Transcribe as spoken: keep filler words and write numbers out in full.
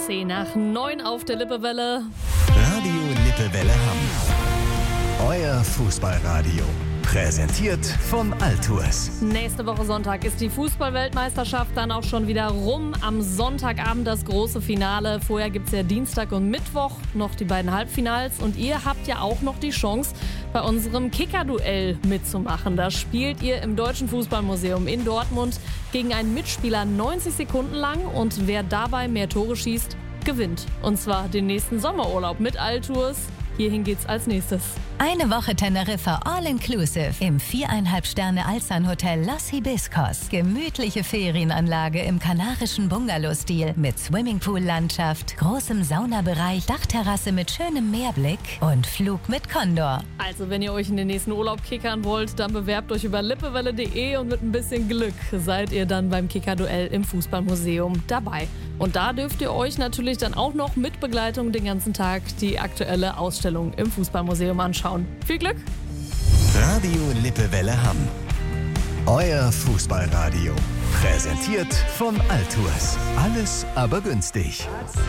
zehn nach neun auf der Lippewelle. Radio Lippewelle Hamm. Euer Fußballradio. Präsentiert von Altours. Nächste Woche Sonntag ist die Fußball-Weltmeisterschaft dann auch schon wieder rum. Am Sonntagabend das große Finale. Vorher gibt es ja Dienstag und Mittwoch noch die beiden Halbfinals. Und ihr habt ja auch noch die Chance, bei unserem Kicker-Duell mitzumachen. Da spielt ihr im Deutschen Fußballmuseum in Dortmund gegen einen Mitspieler neunzig Sekunden lang. Und wer dabei mehr Tore schießt, gewinnt. Und zwar den nächsten Sommerurlaub mit Altours. Hierhin geht's als nächstes. Eine Woche Teneriffa All-Inclusive im viereinhalb Sterne Alzan-Hotel Los Hibiscos. Gemütliche Ferienanlage im kanarischen Bungalow-Stil mit Swimmingpool-Landschaft, großem Saunabereich, Dachterrasse mit schönem Meerblick und Flug mit Condor. Also wenn ihr euch in den nächsten Urlaub kickern wollt, dann bewerbt euch über lippewelle punkt de und mit ein bisschen Glück seid ihr dann beim Kicker-Duell im Fußballmuseum dabei. Und da dürft ihr euch natürlich dann auch noch mit Begleitung den ganzen Tag die aktuelle Ausstellung im Fußballmuseum anschauen. Viel Glück! Radio Lippewelle Hamm. Euer Fußballradio. Präsentiert von Altours. Alles aber günstig.